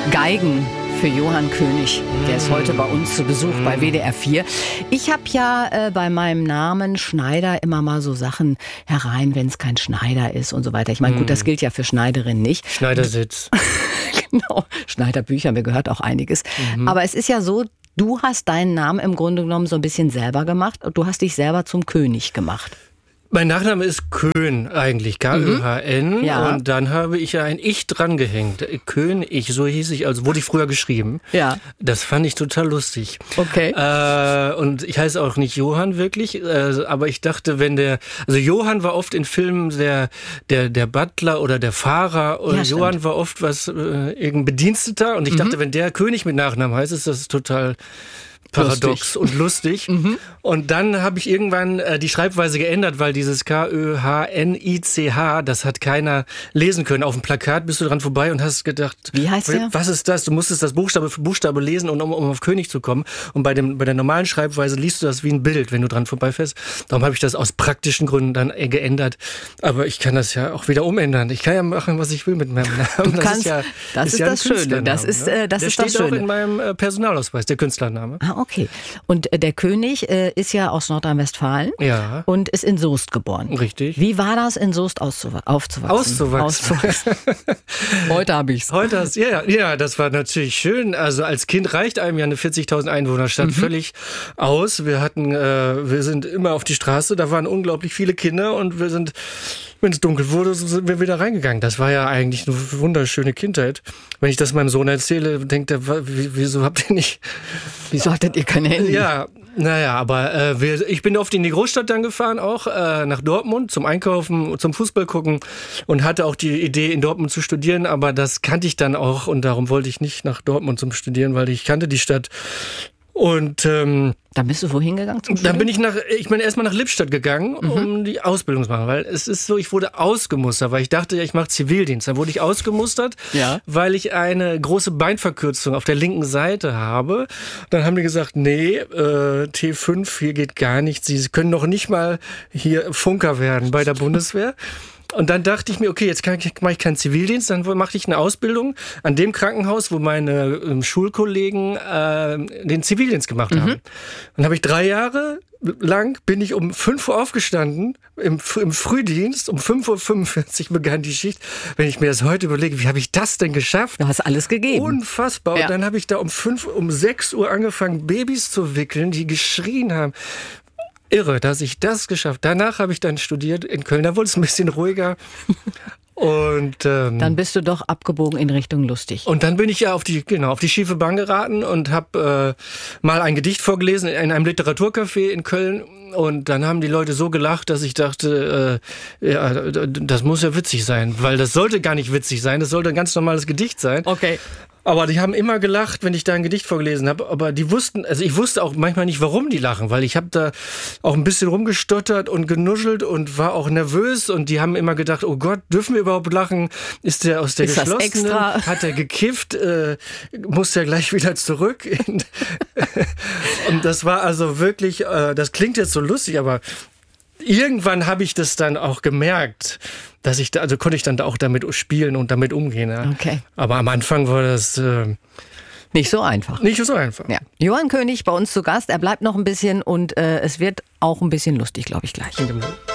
Geigen für Johann König. Der ist heute bei uns zu Besuch bei WDR 4. Ich habe ja bei meinem Namen Schneider immer mal so Sachen herein, wenn es kein Schneider ist und so weiter. Ich meine, gut, das gilt ja für Schneiderinnen nicht. Schneidersitz. Genau, Schneiderbücher, mir gehört auch einiges. Aber es ist ja so, du hast deinen Namen im Grunde genommen so ein bisschen selber gemacht. Du hast dich selber zum König gemacht. Mein Nachname ist Köhn eigentlich, K-Ö-H-N. Ja. Und dann habe ich ja ein Ich drangehängt. Köhn-Ich, so hieß ich, also wurde ich früher geschrieben. Ja. Das fand ich total lustig. Okay. Und ich heiße auch nicht Johann wirklich, aber ich dachte, also Johann war oft in Filmen der Butler oder der Fahrer und Ja, Johann war oft irgendein Bediensteter und ich dachte, wenn der König mit Nachnamen heißt, ist das total paradox und lustig. Und dann habe ich irgendwann die Schreibweise geändert, weil dieses K-Ö-H-N-I-C-H, das hat keiner lesen können. Auf dem Plakat bist du dran vorbei und hast gedacht, wie heißt der? Was ist das? Du musstest das Buchstabe für Buchstabe lesen, um auf König zu kommen. Und bei der normalen Schreibweise liest du das wie ein Bild, wenn du dran vorbeifährst. Darum habe ich das aus praktischen Gründen dann geändert. Aber ich kann das ja auch wieder umändern. Ich kann ja machen, was ich will mit meinem Namen. Das ist das Schöne. Das ist das Schöne. Der steht auch in meinem Personalausweis, der Künstlername. Ah, okay. Und der König ist ja aus Nordrhein-Westfalen und ist in Soest geboren. Richtig. Wie war das, in Soest aufzuwachsen? Heute habe ich's. Ja, das war natürlich schön. Also als Kind reicht einem ja eine 40.000 Einwohnerstadt völlig aus. Wir sind immer auf die Straße, da waren unglaublich viele Kinder und wenn es dunkel wurde, sind wir wieder reingegangen. Das war ja eigentlich eine wunderschöne Kindheit. Wenn ich das meinem Sohn erzähle, denkt er, wieso hattet ihr keine Handy? Ja, naja, aber ich bin oft in die Großstadt dann gefahren, auch nach Dortmund zum Einkaufen, zum Fußball gucken und hatte auch die Idee, in Dortmund zu studieren, aber das kannte ich dann auch und darum wollte ich nicht nach Dortmund zum Studieren, weil ich kannte die Stadt. Und dann bist du wohin gegangen zum Studieren? Dann bin ich erstmal nach Lippstadt gegangen, um die Ausbildung zu machen, weil es ist so, ich wurde ausgemustert, weil ich dachte, ich mache Zivildienst. Dann wurde ich ausgemustert, weil ich eine große Beinverkürzung auf der linken Seite habe. Dann haben die gesagt, nee, T5, hier geht gar nichts. Sie können noch nicht mal hier Funker werden bei der Bundeswehr. Und dann dachte ich mir, okay, jetzt mache ich keinen Zivildienst, dann mache ich eine Ausbildung an dem Krankenhaus, wo meine Schulkollegen den Zivildienst gemacht haben. Dann habe ich 3 Jahre lang, bin ich um 5 Uhr aufgestanden, im Frühdienst, um 5.45 Uhr begann die Schicht. Wenn ich mir das heute überlege, wie habe ich das denn geschafft? Du hast alles gegeben. Unfassbar. Ja. Und dann habe ich da um 6 Uhr angefangen, Babys zu wickeln, die geschrien haben. Irre, dass ich das geschafft habe. Danach habe ich dann studiert in Köln. Da wurde es ein bisschen ruhiger. Und dann bist du doch abgebogen in Richtung lustig. Und dann bin ich ja auf die schiefe Bahn geraten und habe mal ein Gedicht vorgelesen in einem Literaturcafé in Köln. Und dann haben die Leute so gelacht, dass ich dachte, das muss ja witzig sein. Weil das sollte gar nicht witzig sein. Das sollte ein ganz normales Gedicht sein. Okay. Aber die haben immer gelacht, wenn ich da ein Gedicht vorgelesen habe. Aber ich wusste auch manchmal nicht, warum die lachen, weil ich habe da auch ein bisschen rumgestottert und genuschelt und war auch nervös. Und die haben immer gedacht, oh Gott, dürfen wir überhaupt lachen? Ist der aus der geschlossenen? Extra? Hat er gekifft? Muss der gleich wieder zurück? Und das war also wirklich, das klingt jetzt so lustig, aber irgendwann habe ich das dann auch gemerkt, dass konnte ich dann auch damit spielen und damit umgehen. Ja. Okay. Aber am Anfang war das nicht so einfach. Nicht so einfach. Ja. Johann König bei uns zu Gast. Er bleibt noch ein bisschen und es wird auch ein bisschen lustig, glaube ich, gleich. Genau.